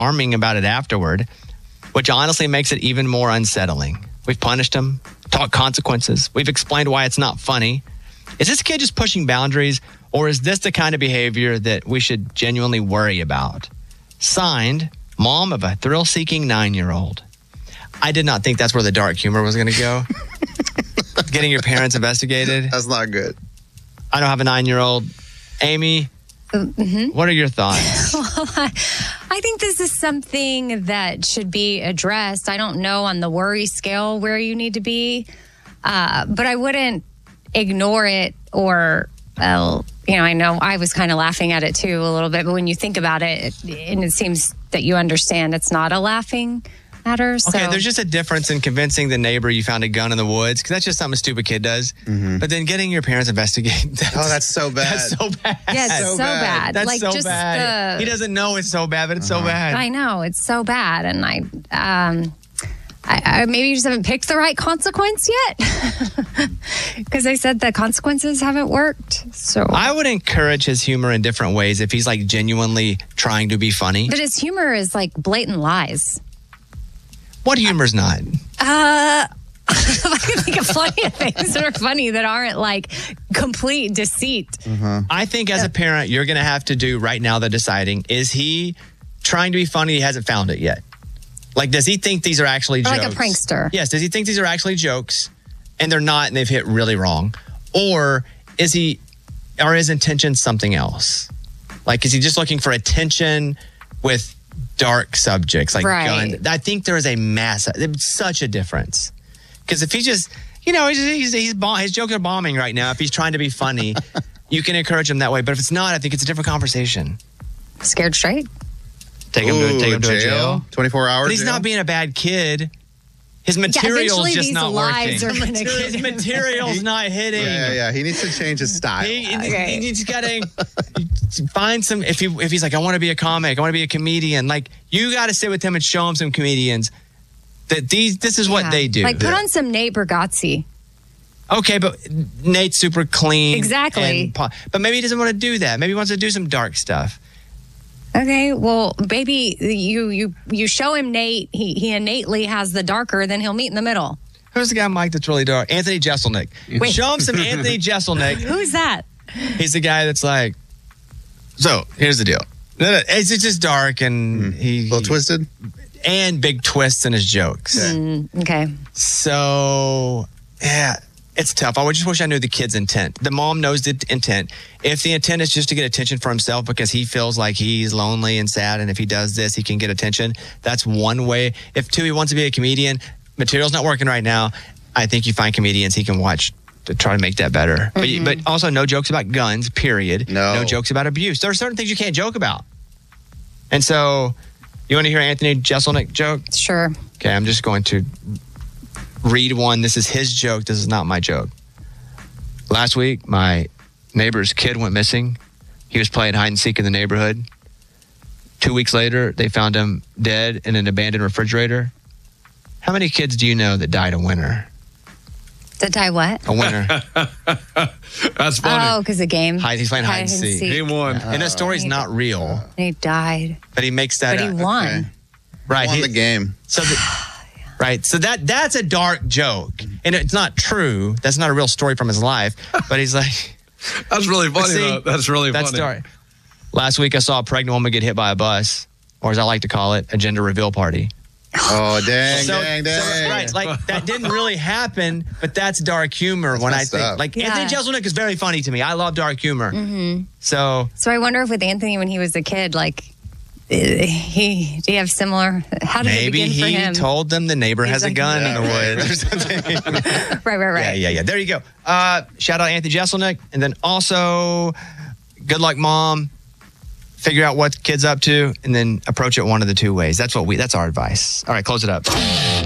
charming about it afterward, which honestly makes it even more unsettling. We've punished him, taught consequences. We've explained why it's not funny. Is this kid just pushing boundaries, or is this the kind of behavior that we should genuinely worry about? Signed, mom of a thrill-seeking 9-year-old. I did not think that's where the dark humor was going to go. Getting your parents investigated. That's not good. I don't have a 9-year-old. Amy, what are your thoughts? Well, I think this is something that should be addressed. I don't know on the worry scale where you need to be, but I wouldn't ignore it or, I know I was kind of laughing at it too a little bit, but when you think about it, and it seems that you understand it's not a laughing matter. So. Okay, there's just a difference in convincing the neighbor you found a gun in the woods, because that's just something a stupid kid does. But then getting your parents investigated. That's so bad. That's so bad. Yeah, it's so bad. That's like, so just bad. He doesn't know it's so bad, but it's so bad. I know, it's so bad. And I maybe you just haven't picked the right consequence yet. Because they said the consequences haven't worked. So I would encourage his humor in different ways if he's like genuinely trying to be funny. But his humor is like blatant lies. What humor's not? I can think of plenty of things that are funny that aren't like complete deceit. I think as a parent, you're going to have to do right now the deciding. Is he trying to be funny? He hasn't found it yet. Like, does he think these are actually jokes? Like a prankster. Yes. Does he think these are actually jokes and they're not and they've hit really wrong? Or is his intention something else? Like, is he just looking for attention with dark subjects like guns? I think there is such a difference. Because if he just, his jokes are bombing right now. If he's trying to be funny, you can encourage him that way. But if it's not, I think it's a different conversation. Scared straight? Take him to a jail. 24 hours. But he's not being a bad kid. His material's just not working. His material's not hitting. Yeah. He needs to change his style. He's got to find some. If he's like, I want to be a comic, I want to be a comedian. Like, you got to sit with him and show him some comedians that this is what they do. Like, put on some Nate Bargatze. Okay, but Nate's super clean. Exactly. But maybe he doesn't want to do that. Maybe he wants to do some dark stuff. Okay, well, maybe you show him Nate. He innately has the darker, then he'll meet in the middle. Who's the guy, Mike, that's really dark? Anthony Jeselnik. Wait. Show him some Anthony Jeselnik. Who's that? He's the guy that's like, so here's the deal. It's just dark and a little twisted. And big twists in his jokes. Okay. So, yeah. It's tough. I just wish I knew the kid's intent. The mom knows the intent. If the intent is just to get attention for himself because he feels like he's lonely and sad, and if he does this, he can get attention, that's one way. If two, he wants to be a comedian, material's not working right now, I think you find comedians he can watch to try to make that better. But also no jokes about guns, period. No jokes about abuse. There are certain things you can't joke about. And so, you want to hear Anthony Jeselnik joke? Sure. Okay, I'm just going to read one. This is his joke. This is not my joke. Last week, my neighbor's kid went missing. He was playing hide and seek in the neighborhood. 2 weeks later, they found him dead in an abandoned refrigerator. How many kids do you know that died a winter? That die what? A winner. That's funny. Oh, because the game. He's playing hide and seek. He won. And that story's not real. He died. But he makes that up. But he won. Okay. Right. He won the game. So right. So that's a dark joke. And it's not true. That's not a real story from his life. But he's like... That's really funny, though. That's really funny. Dark. Last week, I saw a pregnant woman get hit by a bus, or as I like to call it, a gender reveal party. Oh, dang. Right, like, that didn't really happen, but that's dark humor. That's when I think, like, Anthony Jeselnik is very funny to me. I love dark humor. So I wonder if with Anthony when he was a kid, like, do you have similar? How did it begin for him? Maybe he told them the neighbor has a gun in the woods or something. Right. Yeah. There you go. Shout out Anthony Jeselnik, and then also, good luck, Mom. Figure out what kid's up to, and then approach it one of the two ways. That's our advice. All right, close it up.